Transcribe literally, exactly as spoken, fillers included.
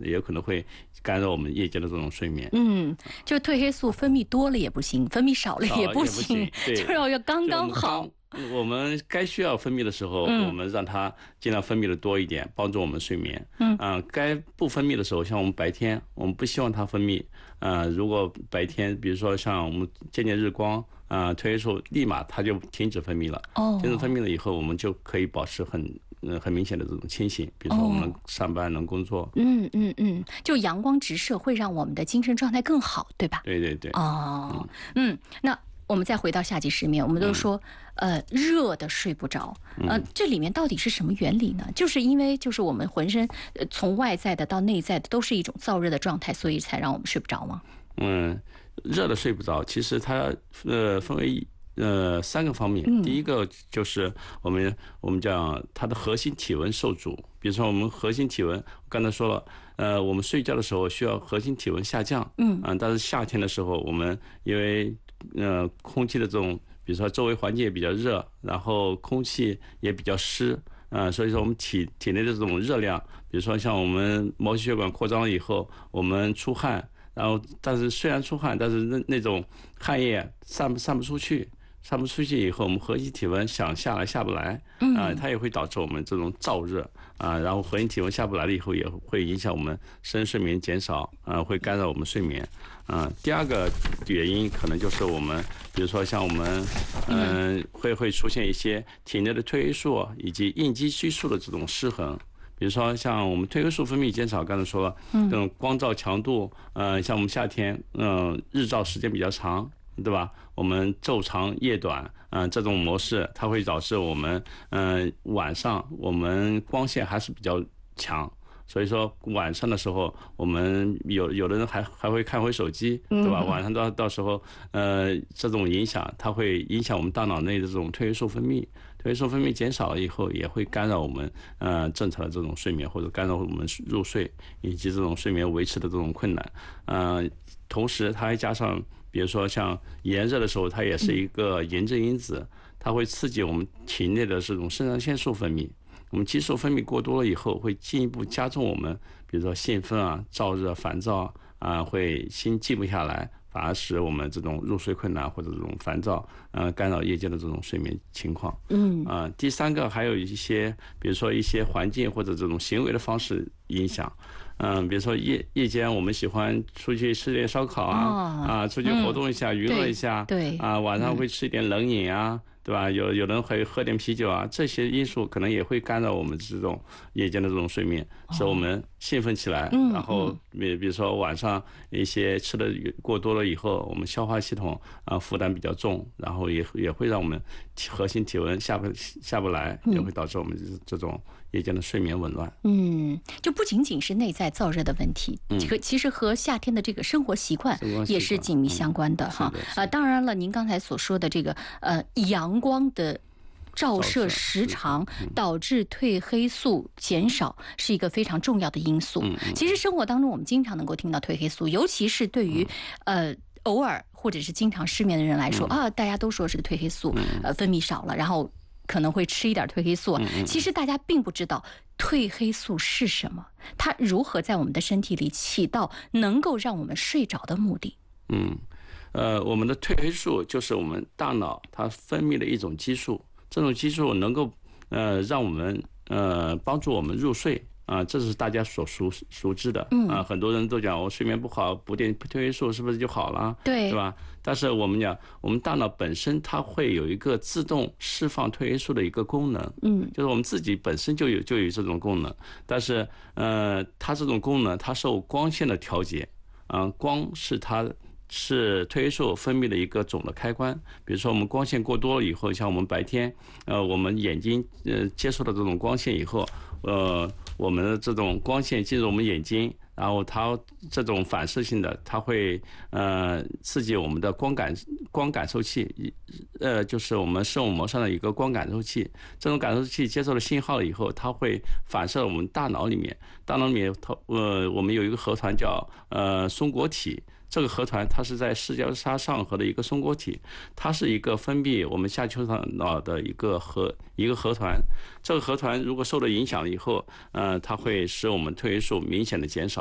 也有可能会干扰我们夜间的这种睡眠。 嗯，就褪黑素分泌多了也不行，分泌少了也不行，就要要刚刚好。 我们该需要分泌的时候，嗯、我们让它尽量分泌的多一点，帮助我们睡眠。嗯，啊、呃，该不分泌的时候，像我们白天，我们不希望它分泌。呃，如果白天，比如说像我们见见日光，啊、呃，褪黑素立马它就停止分泌了。哦，停止分泌了以后，我们就可以保持很呃很明显的这种清醒，比如说我们能上班、哦、能工作。 嗯嗯嗯，就阳光直射会让我们的精神状态更好，对吧？ 对对对。 哦，嗯，嗯那。我们再回到夏季失眠，我们都说，呃，热的睡不着，呃，这里面到底是什么原理呢？就是因为就是我们浑身呃从外在的到内在的都是一种燥热的状态，所以才让我们睡不着吗？ 嗯，热的睡不着，其实它呃分为呃三个方面。嗯、第一个就是我们我们讲它的核心体温受阻，比如说我们核心体温，刚才说了，呃，我们睡觉的时候需要核心体温下降，嗯啊、呃，但是夏天的时候我们因为呃，空气的这种，比如说周围环境也比较热，然后空气也比较湿，啊、呃，所以说我们体体内的这种热量，比如说像我们毛细血管扩张了以后，我们出汗，然后但是虽然出汗，但是那那种汗液散不散不出去，散不出去以后，我们核心体温想下来下不来，啊、呃，它也会导致我们这种燥热啊、呃，然后核心体温下不来了以后，也会影响我们深睡眠减少，啊、呃，会干扰我们睡眠。嗯、呃，第二个原因可能就是我们，比如说像我们，嗯、呃，会会出现一些体内的褪黑素以及应激激素的这种失衡。比如说像我们褪黑素分泌减少，刚才说了，这种光照强度，呃，像我们夏天，嗯、呃，日照时间比较长，对吧？我们昼长夜短，嗯、呃，这种模式它会导致我们，嗯、呃，晚上我们光线还是比较强。所以说晚上的时候，我们有有的人还还会看会手机，对吧？晚上到到时候，呃，这种影响它会影响我们大脑内的这种褪黑素分泌，褪黑素分泌减少了以后，也会干扰我们呃正常的这种睡眠，或者干扰我们入睡以及这种睡眠维持的这种困难。呃，同时它还加上，比如说像炎热的时候，它也是一个炎症因子，它会刺激我们体内的这种肾上腺素分泌。我们激素分泌过多了以后，会进一步加重我们，比如说兴奋啊、燥热、烦躁啊，会心静不下来，反而使我们这种入睡困难或者这种烦躁，呃，干扰夜间的这种睡眠情况。嗯，啊、呃，第三个还有一些，比如说一些环境或者这种行为的方式影响。嗯、呃，比如说夜夜间我们喜欢出去吃点烧烤啊，哦、啊，出去活动一下、嗯、娱乐一下， 对， 啊，晚上会吃一点冷饮啊。嗯对吧？有有人会喝点啤酒啊，这些因素可能也会干扰我们这种夜间的这种睡眠，使我们兴奋起来。然后比比如说晚上一些吃的过多了以后，我们消化系统啊负担比较重，然后也也会让我们核心体温下不下不来，也会导致我们这种夜间的睡眠紊乱。 嗯，就不仅仅是内在燥热的问题，嗯，其实和夏天的这个生活习惯也是紧密相关的哈。啊，当然了，您刚才所说的这个呃阳光的照射时长导致褪黑素减少是一个非常重要的因素。其实生活当中我们经常能够听到褪黑素，尤其是对于呃偶尔或者是经常失眠的人来说啊，大家都说是褪黑素呃分泌少了，然后可能会吃一点褪黑素。其实大家并不知道褪黑素是什么，它如何在我们的身体里起到能够让我们睡着的目的。 嗯，呃，我们的褪黑素就是我们大脑它分泌的一种激素，这种激素能够呃让我们呃帮助我们入睡啊、呃，这是大家所熟熟知的啊、嗯呃。很多人都讲我睡眠不好，补点褪黑素是不是就好了？ 对， 对吧？但是我们讲，我们大脑本身它会有一个自动释放褪黑素的一个功能，嗯，就是我们自己本身就有就有这种功能，但是呃，它这种功能它受光线的调节，啊、呃，光是它。是褪黑素分泌的一个总的开关。比如说我们光线过多了以后，像我们白天，呃，我们眼睛呃接受到这种光线以后，呃，我们的这种光线进入我们眼睛，然后它这种反射性的，它会呃刺激我们的光感光感受器，呃，就是我们视网膜上的一个光感受器。这种感受器接受了信号以后，它会反射到我们大脑里面。大脑里面，它呃，我们有一个核团叫呃松果体。这个核团它是在视交叉上核的一个松果体，它是一个分泌我们下丘脑的一个核一个核团。这个核团如果受到影响以后，呃，它会使我们褪黑素明显的减少。